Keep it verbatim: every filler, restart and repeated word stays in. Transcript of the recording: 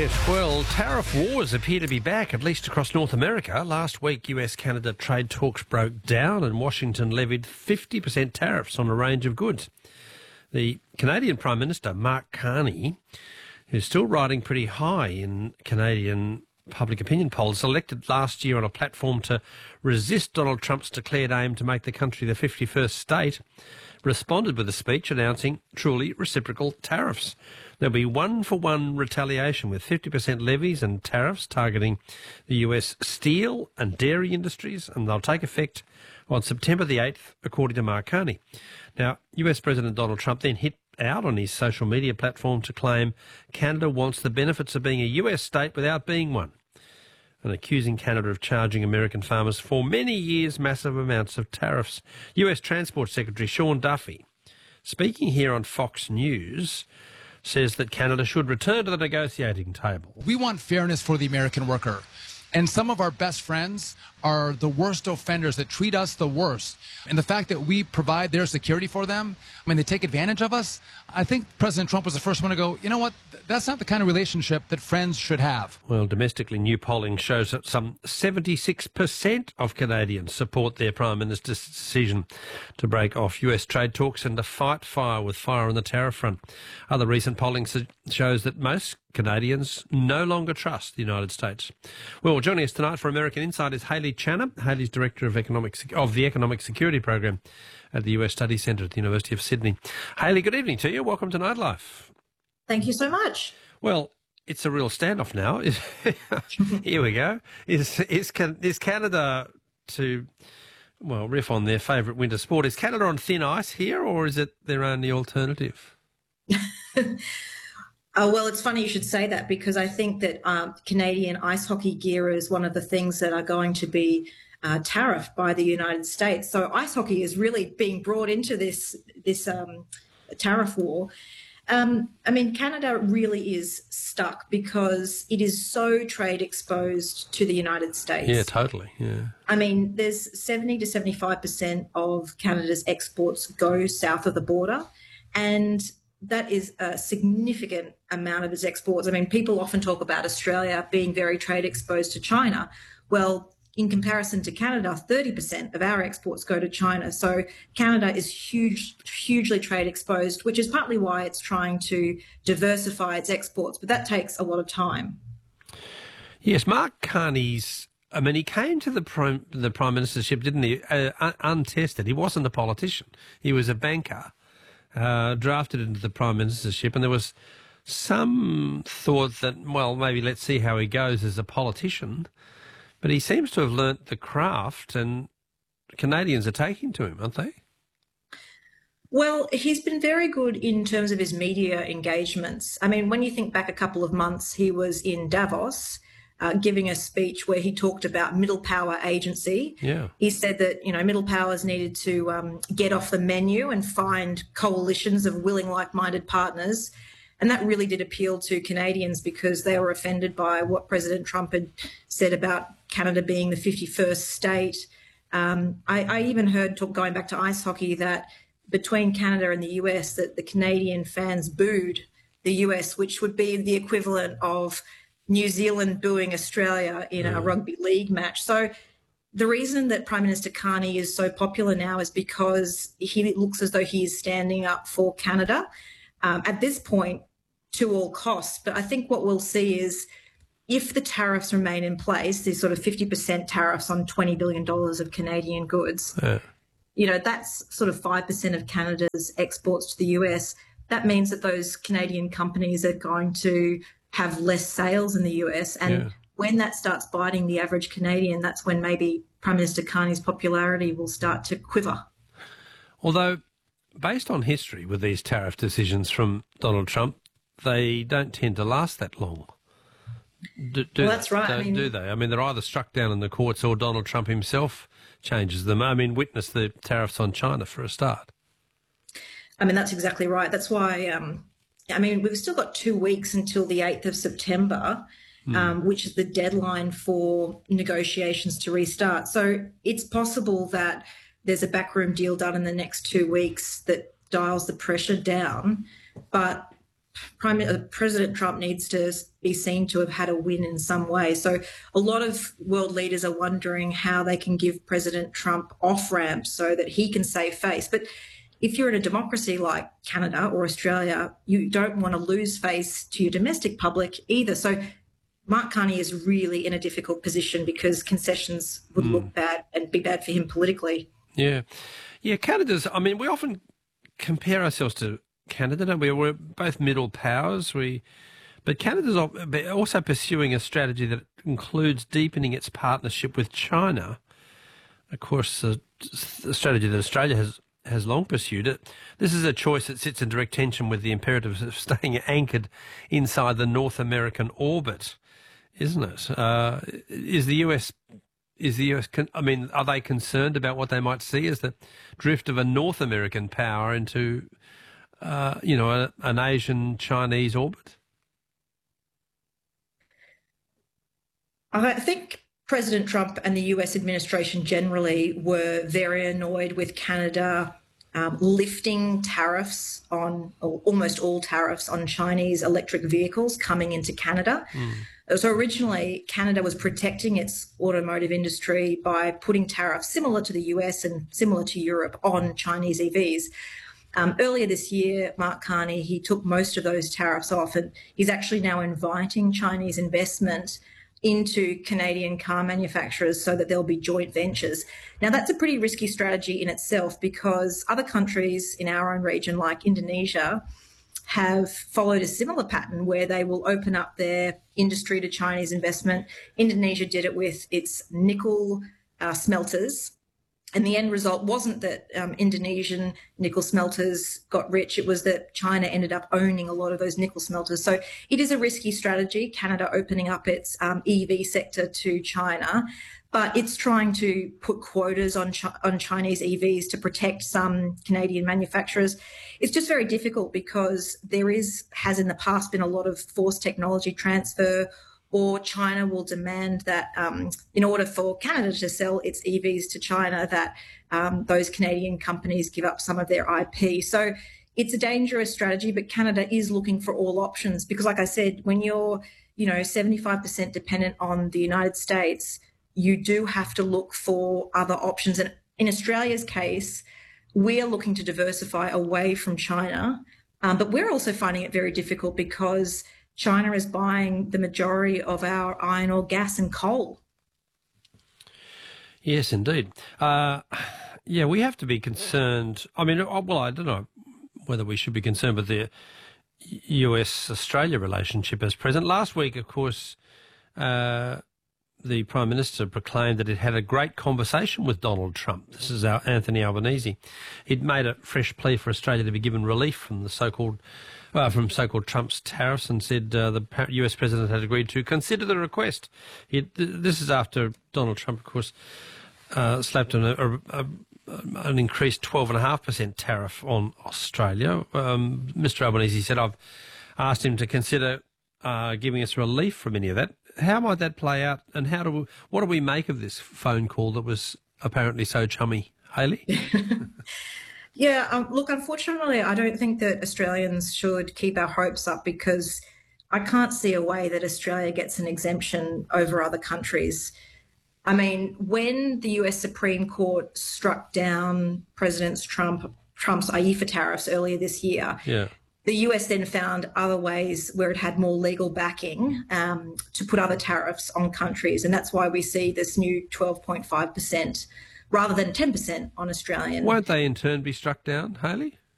Yes, well, tariff wars appear to be back, at least across North America. Last week, U S Canada trade talks broke down and Washington levied fifty percent tariffs on a range of goods. The Canadian Prime Minister, Mark Carney, who's still riding pretty high in Canadian public opinion polls, elected last year on a platform to resist Donald Trump's declared aim to make the country the fifty-first state, responded with a speech announcing truly reciprocal tariffs. There'll be one-for-one retaliation with fifty percent levies and tariffs targeting the U S steel and dairy industries, and they'll take effect on September the eighth, according to Mark Carney. Now, U S President Donald Trump then hit out on his social media platform to claim Canada wants the benefits of being a U S state without being one, and accusing Canada of charging American farmers for many years massive amounts of tariffs. U S Transport Secretary Sean Duffy, speaking here on Fox News, says that Canada should return to the negotiating table. We want fairness for the American worker. And some of our best friends are the worst offenders that treat us the worst. And the fact that we provide their security for them, I mean, they take advantage of us. I think President Trump was the first one to go, you know what, that's not the kind of relationship that friends should have. Well, domestically, new polling shows that some seventy-six percent of Canadians support their Prime Minister's decision to break off U S trade talks and to fight fire with fire on the tariff front. Other recent polling shows that most Canadians no longer trust the United States. Well, joining us tonight for American Insight is Hayley Channer. Hayley's Director of Economic of the Economic Security Program at the U S Study Centre at the University of Sydney. Hayley, good evening to you. Welcome to Nightlife. Thank you so much. Well, it's a real standoff now. Here we go. Is, is, is Canada to, well, riff on their favourite winter sport, is Canada on thin ice here, or is it their only alternative? Oh, well, it's funny you should say that, because I think that um, Canadian ice hockey gear is one of the things that are going to be uh, tariffed by the United States. So ice hockey is really being brought into this this um, tariff war. Um, I mean, Canada really is stuck because it is so trade exposed to the United States. Yeah, totally. Yeah. I mean, there's seventy to seventy-five percent of Canada's exports go south of the border, and that is a significant amount of its exports. I mean, people often talk about Australia being very trade exposed to China. Well, in comparison to Canada, thirty percent of our exports go to China. So Canada is huge, hugely trade exposed, which is partly why it's trying to diversify its exports. But that takes a lot of time. Yes, Mark Carney's, I mean, he came to the prime, the prime ministership, didn't he, uh, un- untested. He wasn't a politician. He was a banker. Uh, drafted into the prime ministership, and there was some thought that, well, maybe let's see how he goes as a politician. But he seems to have learnt the craft, and Canadians are taking to him, aren't they? Well, he's been very good in terms of his media engagements. I mean, when you think back a couple of months, he was in Davos uh, giving a speech where he talked about middle power agency. Yeah. He said that, you know, middle powers needed to um, get off the menu and find coalitions of willing, like-minded partners. And that really did appeal to Canadians because they were offended by what President Trump had said about Canada being the fifty-first state. Um, I, I even heard, talk, going back to ice hockey, that between Canada and the U S, that the Canadian fans booed the U S, which would be the equivalent of New Zealand booing Australia in a rugby league match. So the reason that Prime Minister Carney is so popular now is because he looks as though he is standing up for Canada um, at this point to all costs. But I think what we'll see is if the tariffs remain in place, these sort of fifty percent tariffs on twenty billion dollars of Canadian goods, yeah. you know, that's sort of five percent of Canada's exports to the U S. That means that those Canadian companies are going to have less sales in the U S. And yeah. when that starts biting the average Canadian, that's when maybe Prime Minister Carney's popularity will start to quiver. Although, based on history with these tariff decisions from Donald Trump, they don't tend to last that long. Do, do well, that's right. Don't, I mean, do they? I mean, they're either struck down in the courts or Donald Trump himself changes them. I mean, witness the tariffs on China for a start. I mean, that's exactly right. That's why, um, I mean, we've still got two weeks until the eighth of September, mm. um, which is the deadline for negotiations to restart. So it's possible that there's a backroom deal done in the next two weeks that dials the pressure down. But Prime uh, President Trump needs to be seen to have had a win in some way. So a lot of world leaders are wondering how they can give President Trump off-ramps so that he can save face. But if you're in a democracy like Canada or Australia, you don't want to lose face to your domestic public either. So Mark Carney is really in a difficult position because concessions would mm. look bad and be bad for him politically. Yeah. Yeah, Canada's, I mean, we often compare ourselves to Canada, don't we? We're both middle powers. We, but Canada's also pursuing a strategy that includes deepening its partnership with China. Of course, the, the strategy that Australia has, has long pursued. It. This is a choice that sits in direct tension with the imperative of staying anchored inside the North American orbit, isn't it? Uh, is the U S... Is the U S? Con- I mean, are they concerned about what they might see as the drift of a North American power into, uh, you know, a, an Asian Chinese orbit? I think President Trump and the U S administration generally were very annoyed with Canada um, lifting tariffs on, or almost all tariffs on Chinese electric vehicles coming into Canada. Mm. So originally, Canada was protecting its automotive industry by putting tariffs similar to the U S and similar to Europe on Chinese E Vs. Um, earlier this year, Mark Carney, he took most of those tariffs off, and he's actually now inviting Chinese investment into Canadian car manufacturers so that there'll be joint ventures. Now, that's a pretty risky strategy in itself because other countries in our own region, like Indonesia, have followed a similar pattern where they will open up their industry to Chinese investment. Indonesia did it with its nickel uh, smelters. And the end result wasn't that um, Indonesian nickel smelters got rich. It was that China ended up owning a lot of those nickel smelters. So it is a risky strategy, Canada opening up its um, E V sector to China. But it's trying to put quotas on Ch- on Chinese E Vs to protect some Canadian manufacturers. It's just very difficult because there is, has in the past been a lot of forced technology transfer, or China will demand that um, in order for Canada to sell its E Vs to China, that um, those Canadian companies give up some of their I P. So it's a dangerous strategy, but Canada is looking for all options because, like I said, when you're, you know, seventy-five percent dependent on the United States, you do have to look for other options. And in Australia's case, we're looking to diversify away from China, um, but we're also finding it very difficult because China is buying the majority of our iron ore, gas and coal. Yes, indeed. Uh, yeah, we have to be concerned. I mean, well, I don't know whether we should be concerned with the U S Australia relationship as present. Last week, of course, uh, the Prime Minister proclaimed that it had a great conversation with Donald Trump. This is our Anthony Albanese. He'd made a fresh plea for Australia to be given relief from the so-called uh, from so-called Trump's tariffs, and said uh, the U S President had agreed to consider the request. He, this is after Donald Trump, of course, uh, slapped an, a, a, an increased twelve point five percent tariff on Australia. Um, Mister Albanese said, I've asked him to consider uh, giving us relief from any of that. How might that play out, and how do we, what do we make of this phone call that was apparently so chummy, Hayley? yeah, um, look, unfortunately, I don't think that Australians should keep our hopes up because I can't see a way that Australia gets an exemption over other countries. I mean, when the U S Supreme Court struck down President Trump, Trump's I E F A tariffs earlier this year, yeah. the U S then found other ways where it had more legal backing um, to put other tariffs on countries. And that's why we see this new twelve point five percent rather than ten percent on Australian. Won't they in turn be struck down, Hayley?